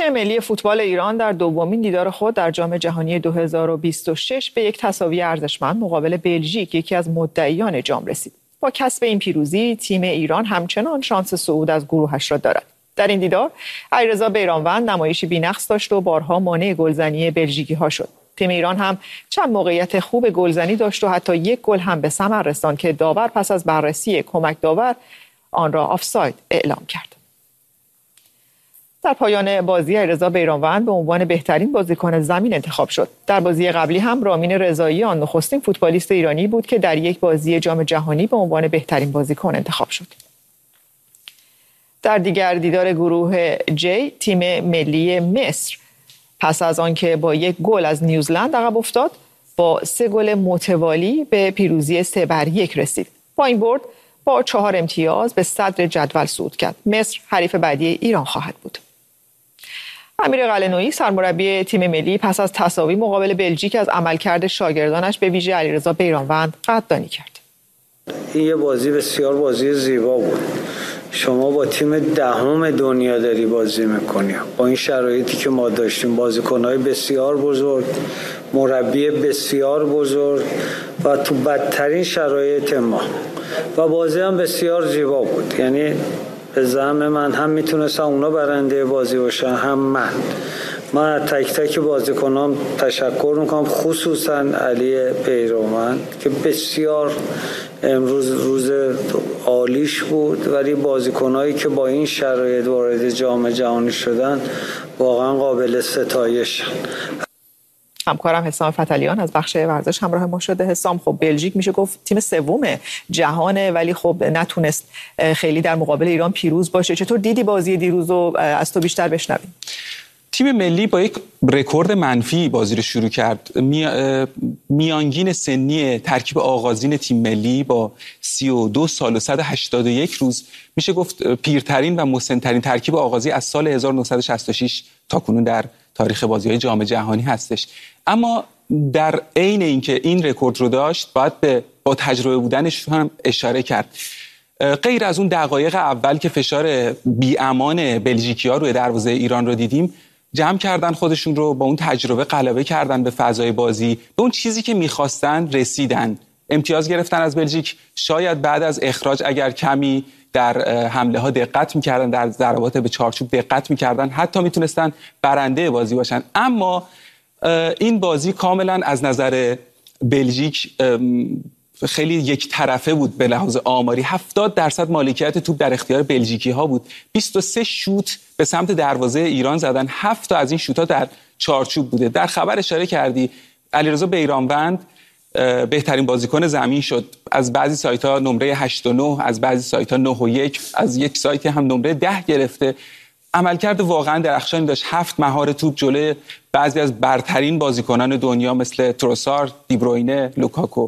تیم ملی فوتبال ایران در دومین دیدار خود در جام جهانی 2026 به یک تساوی ارزشمند مقابل بلژیک، یکی از مدعیان جام، رسید. با کسب این پیروزی تیم ایران همچنان شانس صعود از گروهش را دارد. در این دیدار علیرضا بیرانوند نمایشی بی‌نقص داشت و بارها مانع گلزنی بلژیکی‌ها شد. تیم ایران هم چند موقعیت خوب گلزنی داشت و حتی یک گل هم به ثمر رساند که داور پس از بررسی کمک داور آن را آفساید اعلام کرد. در پایان بازی علیرضا بیرانوند به عنوان بهترین بازیکن زمین انتخاب شد. در بازی قبلی هم رامین رضایی آن نخستین فوتبالیست ایرانی بود که در یک بازی جام جهانی به عنوان بهترین بازیکن انتخاب شد. در دیگر دیدار گروه جی، تیم ملی مصر پس از آنکه با یک گل از نیوزلند عقب افتاد، با 3 گل متوالی به پیروزی 3-1 رسید. با این برد با 4 امتیاز به صدر جدول صعود کرد. مصر حریف بعدی ایران خواهد بود. امیر قلعه‌نویی سرمربی تیم ملی پس از تساوی مقابل بلژیک از عملکرد شاگردانش به ویژه علیرضا بیرانوند قدردانی کرد. این یه بازی بسیار بازی زیبا بود. شما با تیم دهم دنیا داری بازی میکنی، با این شرایطی که ما داشتیم، بازیکن‌های بسیار بزرگ، مربی بسیار بزرگ و تو بدترین شرایط ما، و بازی هم بسیار زیبا بود. یعنی به زعم من هم میتونستم اونا برنده بازی باشن، هم من تک تک بازیکنام تشکر میکنم، خصوصا علی پیرومند که بسیار امروز روز عالیش بود، ولی بازیکنایی که با این شرایط وارد جام جهانی شدن واقعا قابل ستایش. همکارم حسام فتلیان از بخش ورزش همراه ما شده. حسام، خب بلژیک میشه گفت تیم سوم جهانه، ولی خب نتونست خیلی در مقابل ایران پیروز باشه. چطور دیدی بازی دیروز رو؟ از تو بیشتر بشنویم. تیم ملی با یک رکورد منفی بازی رو شروع کرد. میانگین سنی ترکیب آغازین تیم ملی با 32 سال و 181 روز میشه گفت پیرترین و مسن‌ترین ترکیب آغازی از سال 1966 تا کنون در تاریخ بازی‌های جام جهانی هستش. اما در عین اینکه این رکورد رو داشت، باید با تجربه بودنش هم اشاره کرد. غیر از اون دقایق اول که فشار بی‌امان بلژیکی‌ها روی دروازه ایران رو دیدیم، جمع کردن خودشون رو، با اون تجربه غلبه کردن به فضای بازی، به اون چیزی که می‌خواستن رسیدن. امتیاز گرفتن از بلژیک. شاید بعد از اخراج اگر کمی در حمله ها دقت می‌کردن، در ضربات به چارچوب دقت می‌کردن، حتی میتونستن برنده بازی باشن. اما این بازی کاملا از نظر بلژیک خیلی یک طرفه بود. به لحاظ آماری 70% مالکیت توپ در اختیار بلژیکی ها بود. 23 شوت به سمت دروازه ایران زدن، 7 تا از این شوت‌ها در چارچوب بوده. در خبر اشاره کردی علیرضا بیرانوند بهترین بازیکن زمین شد. از بعضی سایت‌ها نمره 8 و 9، از بعضی سایت‌ها 9 و 1، از یک سایت هم نمره 10 گرفته. عملکرد واقعا درخشانی داشت. 7 مهار توپ جلوی بعضی از برترین بازیکنان دنیا مثل تروسار، دیبروینه، لوکاکو.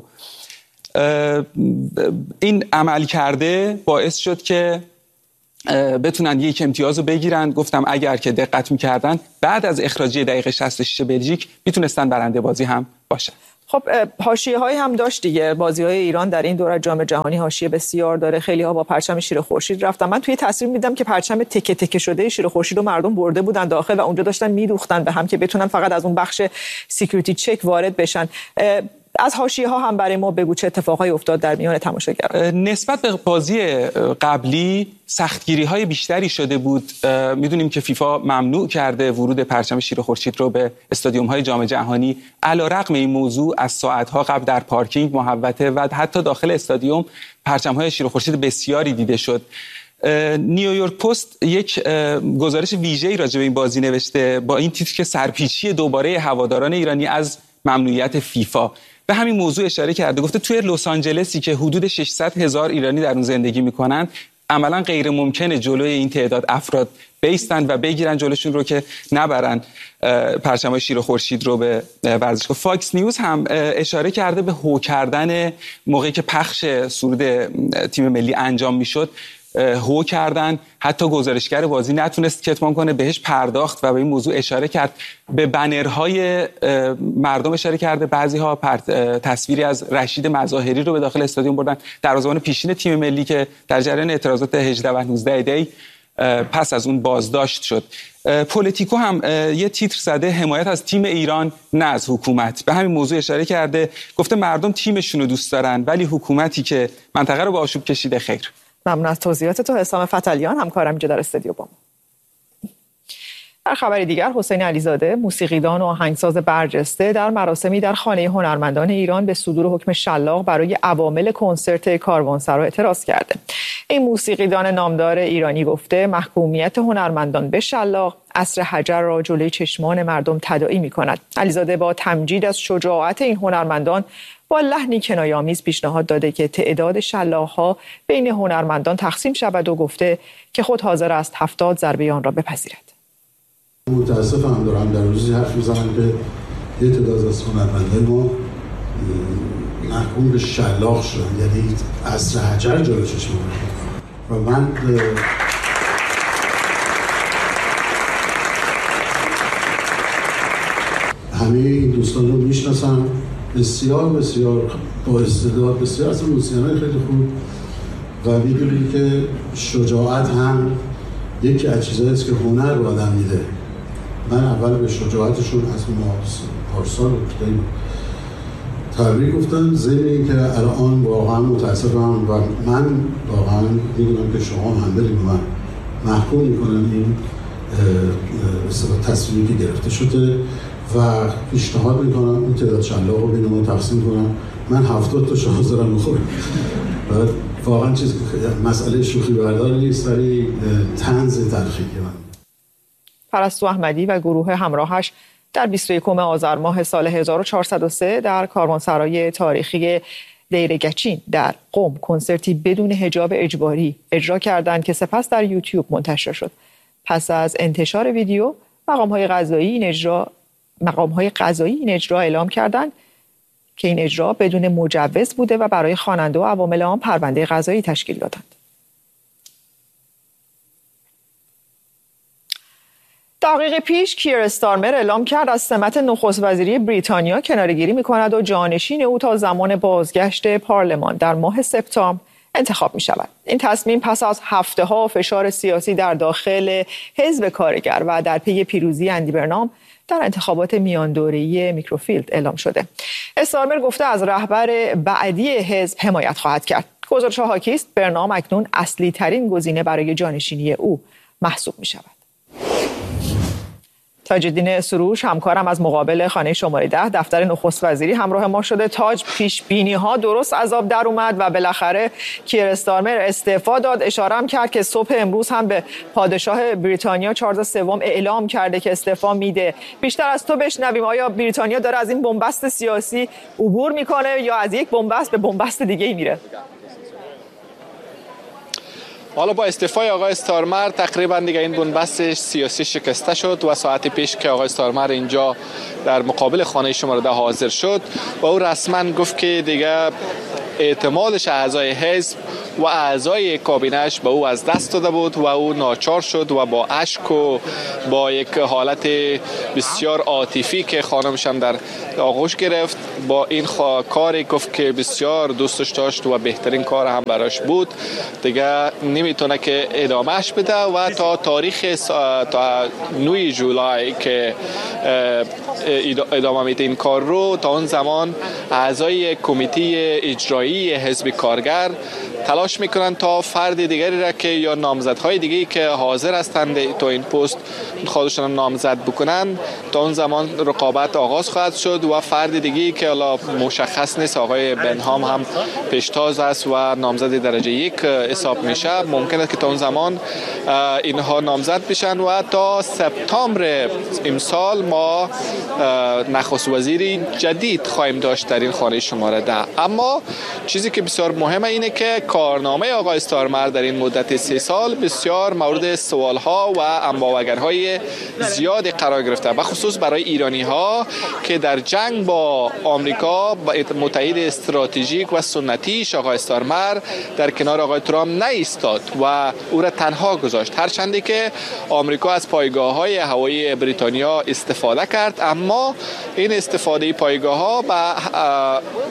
این عملکرده باعث شد که بتونن یک امتیاز رو بگیرن. گفتم اگر که دقت می‌کردن بعد از اخراجی دقیقه 66 بلژیک میتونستن برنده بازی هم باشن. خب حاشیه‌هایی هم داشت دیگه. بازی‌های ایران در این دوره جام جهانی حاشیه بسیار داره. خیلی‌ها با پرچم شیر خورشید رفتن. من توی تصویر می‌دیدم که پرچم تکه تکه شده شیر خورشید رو مردم برده بودن داخل و اونجا داشتن می‌دوختن به هم که بتونن فقط از اون بخش سکیوریتی چک وارد بشن. از حاشیه‌ها هم برای ما بگو چه اتفاقایی افتاد در میان تماشاگران؟ نسبت به بازی قبلی سختگیری‌های بیشتری شده بود. میدونیم که فیفا ممنوع کرده ورود پرچم شیر خورشید رو به استادیوم‌های جام جهانی. علیرغم این موضوع از ساعت‌ها قبل در پارکینگ، محوطه و حتی داخل استادیوم پرچم‌های شیر خورشید بسیاری دیده شد. نیویورک پست یک گزارش ویژه‌ای راجع به این بازی نوشته با این تیتر که سرپیچی دوباره هواداران ایرانی از ممنوعیت فیفا. به همین موضوع اشاره کرده. گفته توی لس آنجلسی که حدود 600,000 ایرانی در اون زندگی میکنن، عملا غیر ممکنه جلوی این تعداد افراد بیستن و بگیرن جلوشون رو که نبرن پرچم‌های شیر خورشید رو به ورزشگاه. فاکس نیوز هم اشاره کرده به هو کردن موقعی که پخش سرود تیم ملی انجام میشد. هو کردن، حتی گزارشگر بازی نتونست کتمان کنه، بهش پرداخت و به این موضوع اشاره کرد. به بنرهای مردم اشاره کرده. بعضی‌ها تصویری از رشید مظاهری رو به داخل استادیوم بردن، دروازه‌بان پیشین تیم ملی که در جریان اعتراضات 18 و 19 دی پس از اون بازداشت شد. پولیتیکو هم یه تیتر زده حمایت از تیم ایران نه از حکومت. به همین موضوع اشاره کرده، گفته مردم تیمشون رو دوست دارن ولی حکومتی که منطقه رو به آشوب کشیده خیر. ممنون از توضیحات تو حسام فتلیان، همکارم اینجا در استودیو با ما. در خبری دیگر، حسین علیزاده موسیقیدان و آهنگساز برجسته در مراسمی در خانه هنرمندان ایران به صدور حکم شلاق برای عوامل کنسرت کاروانسرا اعتراض کرده. این موسیقیدان نامدار ایرانی گفته محکومیت هنرمندان به شلاق عصر حجر را جلوی چشمان مردم تداعی می‌کند. علیزاده با تمجید از شجاعت این هنرمندان با لحنی کنایه‌آمیز پیشنهاد داده که تعداد شلاق‌ها بین هنرمندان تقسیم شود و گفته که خود حاضر است 70 ضربه آن را بپذیرد. متاسفم دارم در روزی حرف میزنم که یه تعداد از هنرمندان ما محکوم به شلاق شدن، یعنی عصر حجر جلو چشم و من همه این دوستان رو میشناسم، بسیار بسیار با استعداد، بسیار از موسیقی‌های خیلی خوب و میدونید که شجاعت هم یکی از چیزایی است که هنر رو آدم میده. من اول به شجاعتشون از پارسال تبریک گفتم، ضمن این که الان واقعا متاسفم و من واقعا میدونم که شما هم دارید من محکوم میکنن این تصمیمی که گرفته شده و پیشنهاد میکنم این تعداد شلاق رو بین ما تقسیم کنم. من 70 تا شاهز دارم میخورم. واقعا چیز مسئله شوخی بردار نیست ولی طنز تلخیه. من پرستو احمدی و گروه همراهش در 21 آذر ماه سال 1403 در کاروانسرای تاریخی دیرگچین در قم کنسرتی بدون حجاب اجباری اجرا کردند که سپس در یوتیوب منتشر شد. پس از انتشار ویدیو مقام‌های قضایی این اجرا اعلام کردند که این اجرا بدون مجوز بوده و برای خواننده و عوامل آن پرونده قضایی تشکیل دادند. دقیقه پیش کیر استارمر اعلام کرد از سمت نخست وزیری بریتانیا کناره‌گیری می‌کند و جانشین او تا زمان بازگشت پارلمان در ماه سپتامبر انتخاب می‌شود. این تصمیم پس از هفته‌ها فشار سیاسی در داخل حزب کارگر و در پی پیروزی اندی برنام در انتخابات میاندوره‌ای میکروفیلد اعلام شده. استارمر گفته از رهبر بعدی حزب حمایت خواهد کرد. گزارش حاکی است برنام اکنون اصلی ترین گزینه برای جانشینی او محسوب می‌شود. تاج‌الدین سروش همکارم از مقابل خانه شماره 10 دفتر نخست وزیری همراه ما شده. تاج، پیش بینی ها درست از آب در اومد و بالاخره کیر استارمر استعفا داد. اشاره هم کرد که صبح امروز هم به پادشاه بریتانیا چارلز سوم اعلام کرده که استعفا میده. بیشتر از تو بشنویم، آیا بریتانیا داره از این بنبست سیاسی عبور میکنه یا از یک بنبست به بنبست دیگه میره؟ حالا با استعفای آقای استارمر تقریبا دیگه این بنبست سیاسی شکسته شد و ساعت پیش که آقای استارمر اینجا در مقابل خانه شماره 10 حاضر شد و او رسما گفت که دیگه اعتمادش اعضای حزب و اعضای کابینه‌اش به او از دست داده بود و او ناچار شد و با اشک و با یک حالت بسیار عاطفی که خانمش هم در آغوش گرفت با این کاری گفت که بسیار دوستش داشت و بهترین کار هم براش بود، دیگه نمیتونه که ادامهش بده و تا تاریخ تا 9 جولای که ادامه میده این کار رو، تا اون زمان اعضای کمیته اجرایی حزب کارگر تلاش میکنن تا فرد دیگری را که یا نامزدهای دیگری که حاضر هستند تا این پست خودشون نامزد بکنن، تا اون زمان رقابت آغاز خواهد شد و فرد دیگری که حالا مشخص نیست، آقای بنهام هم پیشتاز است و نامزد درجه 1 حساب میشه، ممکن است که تا اون زمان اینها نامزد بشن و تا سپتامبر امسال ما نخست وزیری جدید خواهیم داشت در این خانه شماره 10. اما چیزی که بسیار مهمه اینه که کارنامه آقای استارمر در این مدت 3 سال بسیار مورد سوالها و انباوگرهای زیادی قرار گرفته، به خصوص برای ایرانی ها که در جنگ با آمریکا متحد استراتژیک و سنتیش آقای استارمر در کنار آقای ترامپ نایستاد و او را تنها گذاشت، هرچندی که آمریکا از پایگاه‌های هوایی بریتانیا استفاده کرد، اما این استفاده پایگاه‌ها به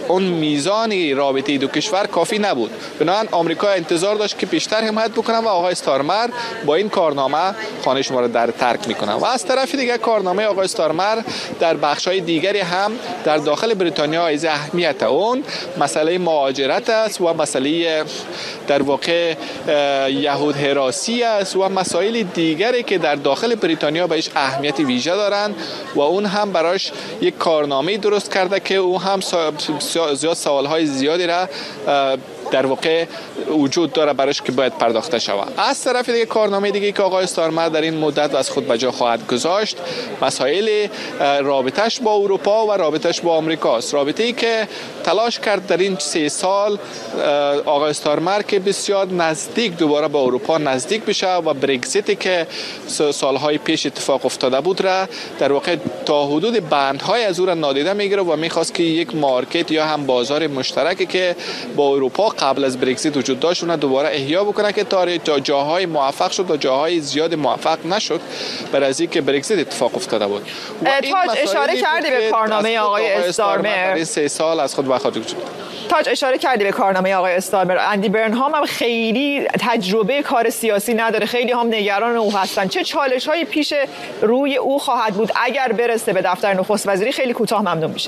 اون میزان رابطه دو کشور کافی نبود. بنابراین آمریکا انتظار داشت که بیشتر حمایت بکنه و آقای استارمر با این کارنامه خانه شما را در ترک میکنه. و از طرف دیگه کارنامه آقای استارمر در بخش‌های دیگری هم در داخل بریتانیا از اهمیت اون مسئله مهاجرت است و مسئله در واقع یهود هراسی است و مسائل دیگری که در داخل بریتانیا بهش اهمیت ویژه دارند و اون هم براش یک کارنامه درست کرده که او هم زیاد سوالهای زیادی را در واقع وجود داره براش که باید پرداخته شود. از طرف دیگه کارنامه دیگه که آقای استارمر در این مدت از خود به جا خواهد گذاشت مسائل رابطش با اروپا و رابطش با آمریکا است. رابطه‌ای که تلاش کرد در این 3 سال آقای استارمر که بسیار نزدیک دوباره با اروپا نزدیک بشه و برگزیتی که سالهای پیش اتفاق افتاده بود را در واقع تا حدود بندهای از او را نادیده میگیره و میخواست که یک مارکت یا هم بازار مشترکی که با اروپا قبل از برگزیت وجود داشت اون دوباره احیا بکنه که تا جاهای موفق شد و جاهای زیاد موفق نشد برای از اینکه برگزیت اتفاق افتاده بود. تاج اشاره کردی به کارنامه آقای استارمر در 3 سال از خود بخاطر وجود. تاج اشاره کردی به کارنامه آقای استارمر. اندی برنهام هم خیلی تجربه کار سیاسی نداره، خیلی هم نگران او هستن. چه چالش‌هایی پیش روی او خواهد بود اگر برسه به دفتر نخست وزیری؟ خیلی کوتاه ممنون میشم.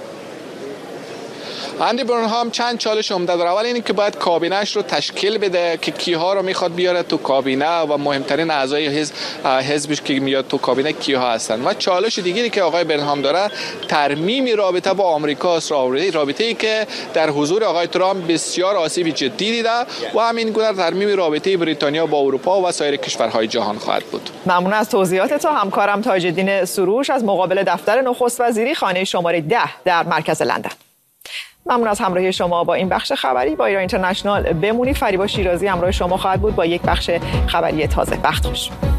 اندی برنهام چند چالش عمده داره. اول اینه که باید کابینه‌اش رو تشکیل بده که کیها رو میخواد بیاره تو کابینه و مهمترین اعضای حزبش که میاد تو کابینه کیها هستن. و چالش دیگری که آقای برنهام داره ترمیم رابطه با آمریکا است، رابطه‌ای که در حضور آقای ترامپ بسیار آسیب جدی دیده و همین گونه ترمیم رابطه بریتانیا با اروپا و سایر کشورهای جهان خواهد بود. ممنون از توضیحات تو. همکارم تاج‌الدین سروش از مقابل دفتر نخست وزیری خانه شماره 10 در مرکز لندن. ممنون از همراهی شما با این بخش خبری. با ایران اینترنشنال بمونید. فریبا شیرازی همراه شما خواهد بود با یک بخش خبری تازه. وقت خوش.